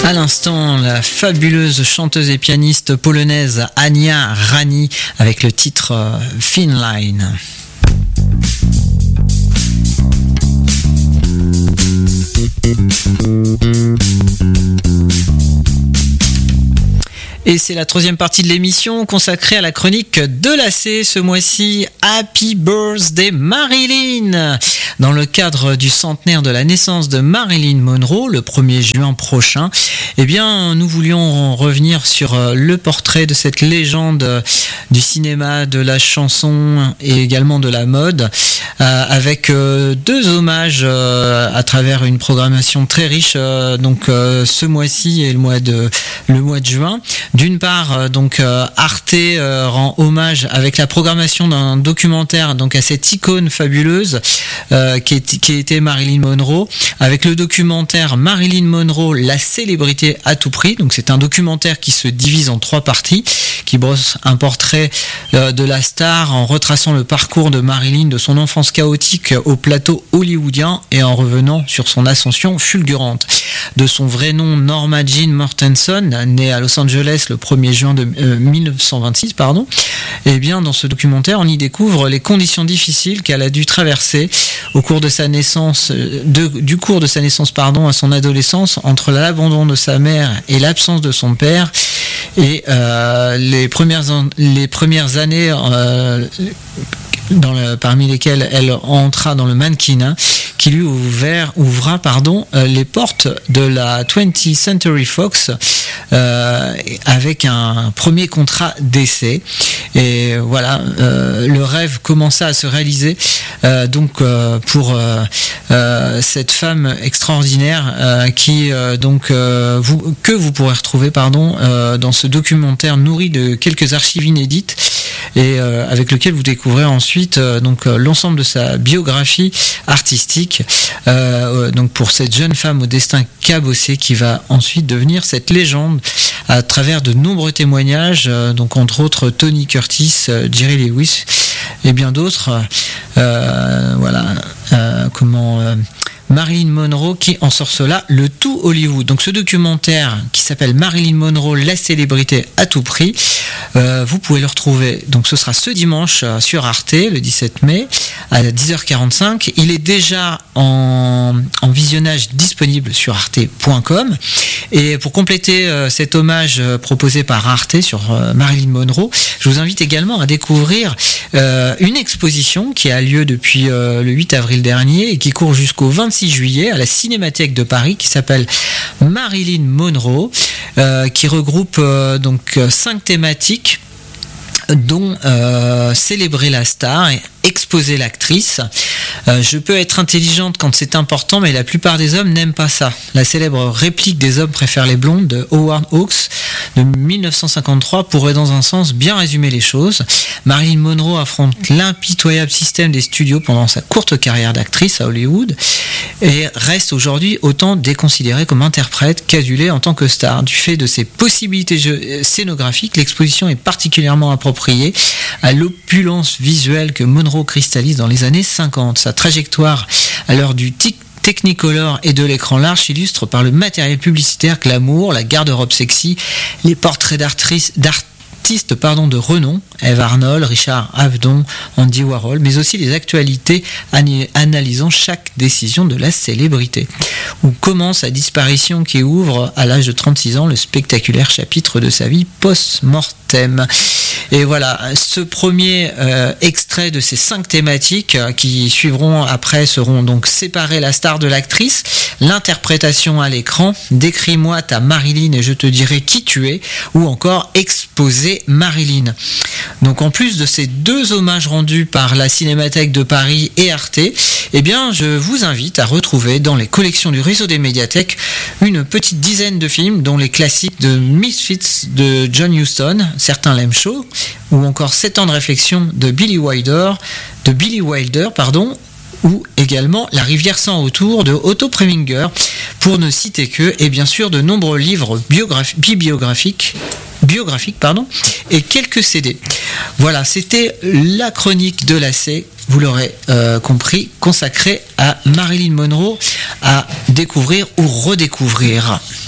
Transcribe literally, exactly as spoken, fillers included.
À l'instant, la fabuleuse chanteuse et pianiste polonaise Ania Rani avec le titre euh, Thin Line. Et c'est la troisième partie de l'émission consacrée à la chronique de l'A C. Ce mois-ci, Happy Birthday Marilyn. Dans le cadre du centenaire de la naissance de Marilyn Monroe, le premier juin prochain, eh bien, nous voulions revenir sur le portrait de cette légende du cinéma, de la chanson et également de la mode, euh, avec euh, deux hommages euh, à travers une programmation très riche, euh, donc euh, ce mois-ci et le mois de, le mois de juin. D'une part, euh, donc euh, Arte euh, rend hommage avec la programmation d'un documentaire donc à cette icône fabuleuse euh, qui, est, qui était Marilyn Monroe, avec le documentaire Marilyn Monroe, la célébrité à tout prix. Donc c'est un documentaire qui se divise en trois parties, qui brosse un portrait euh, de la star en retraçant le parcours de Marilyn, de son enfance chaotique au plateau hollywoodien et en revenant sur son ascension fulgurante. De son vrai nom, Norma Jean Mortenson, née à Los Angeles le premier juin de, euh, mille neuf cent vingt-six, pardon. Et bien dans ce documentaire, on y découvre les conditions difficiles qu'elle a dû traverser au cours de sa naissance, de, du cours de sa naissance, pardon, à son adolescence, entre l'abandon de sa mère et l'absence de son père, et euh, les premières les premières années euh, dans le, parmi lesquelles elle entra dans le mannequinat, qui lui ouvert, ouvra pardon, euh, les portes de la twentieth Century Fox euh, avec un premier contrat d'essai. Et voilà, euh, le rêve commença à se réaliser euh, donc euh, pour euh, euh, cette femme extraordinaire euh, qui euh, donc euh, vous, que vous pourrez retrouver pardon euh, dans ce documentaire nourri de quelques archives inédites, et euh, avec lequel vous découvrez ensuite euh, donc euh, l'ensemble de sa biographie artistique, euh, donc pour cette jeune femme au destin cabossé qui va ensuite devenir cette légende à travers de nombreux témoignages, euh, donc entre autres Tony Curtis, euh, Jerry Lewis et bien d'autres. Euh, voilà, euh, comment euh, Marilyn Monroe qui ensorcela le tout Hollywood. Donc ce documentaire qui s'appelle Marilyn Monroe, la célébrité à tout prix, euh, vous pouvez le retrouver, donc ce sera ce dimanche euh, sur Arte le dix-sept mai à dix heures quarante-cinq. Il est déjà en, en visionnage disponible sur arte point com, et pour compléter euh, cet hommage euh, proposé par Arte sur euh, Marilyn Monroe, je vous invite également à découvrir euh, une exposition qui a lieu depuis euh, le huit avril dernier et qui court jusqu'au vingt-six juillet à la Cinémathèque de Paris, qui s'appelle Marilyn Monroe, euh, qui regroupe euh, donc cinq thématiques, dont euh, célébrer la star et exposer l'actrice. Euh, je peux être intelligente quand c'est important, mais la plupart des hommes n'aiment pas ça. La célèbre réplique des hommes préfèrent les blondes de Howard Hawks de mille neuf cent cinquante-trois pourrait dans un sens bien résumer les choses. Marilyn Monroe affronte l'impitoyable système des studios pendant sa courte carrière d'actrice à Hollywood et reste aujourd'hui autant déconsidérée comme interprète qu'adulée en tant que star. Du fait de ses possibilités scénographiques, l'exposition est particulièrement appropriée à l'opulence visuelle que Monroe cristallise dans les années cinquante. Sa trajectoire à l'heure du tic Technicolor et de l'écran large s'illustre par le matériel publicitaire glamour, la garde-robe sexy, les portraits d'artistes, artistes pardon, de renom, Eve Arnold, Richard Avedon, Andy Warhol, mais aussi les actualités analysant chaque décision de la célébrité. Où commence sa disparition qui ouvre à l'âge de trente-six ans le spectaculaire chapitre de sa vie post-mortem. Et voilà, ce premier euh, extrait de ces cinq thématiques euh, qui suivront après seront donc séparer la star de l'actrice, l'interprétation à l'écran, décris-moi ta Marilyn et je te dirai qui tu es, ou encore exposer Marilyn. Donc en plus de ces deux hommages rendus par la Cinémathèque de Paris et Arte, eh bien je vous invite à retrouver dans les collections du réseau des médiathèques une petite dizaine de films, dont les classiques de Misfits de John Huston, certains l'aiment chaud, ou encore sept ans de réflexion de Billy Wilder, de Billy Wilder, pardon, ou également La rivière sans retour de Otto Preminger, pour ne citer que, et bien sûr de nombreux livres biograph- bibliographiques, biographiques pardon, et quelques C D. Voilà, c'était la chronique de l'A C, vous l'aurez euh, compris, consacrée à Marilyn Monroe, à découvrir ou redécouvrir.